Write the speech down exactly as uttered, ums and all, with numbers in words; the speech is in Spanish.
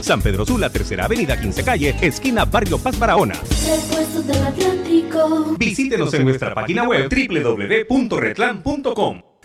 San Pedro Sula, Tercera Avenida, quince Calle, esquina Barrio Paz Barahona. Repuestos del Atlántico. Visítenos en nuestra página web doble u doble u doble u punto retlan punto com.